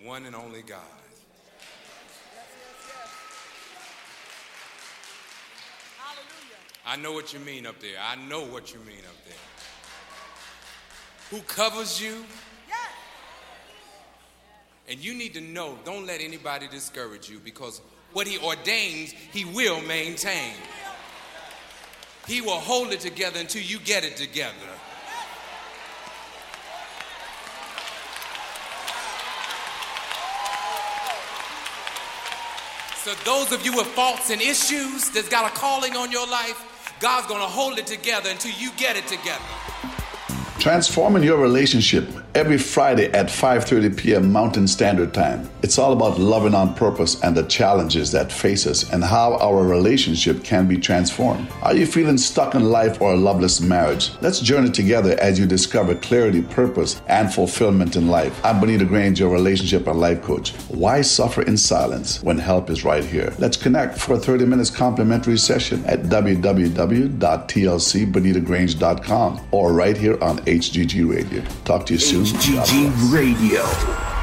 one and only God. I know what you mean up there. I know what you mean up there. Who covers you? And you need to know, don't let anybody discourage you, because what he ordains, he will maintain. He will hold it together until you get it together. So those of you with faults and issues that's got a calling on your life, God's going to hold it together until you get it together. Transforming your relationship every Friday at 5:30 p.m. Mountain Standard Time. It's all about loving on purpose and the challenges that face us and how our relationship can be transformed. Are you feeling stuck in life or a loveless marriage? Let's journey together as you discover clarity, purpose, and fulfillment in life. I'm Bonita Grange, your relationship and life coach. Why suffer in silence when help is right here? Let's connect for a 30 minutes complimentary session at www.tlcbonitagrange.com or right here on HGG Radio. Talk to you soon. HGG Radio.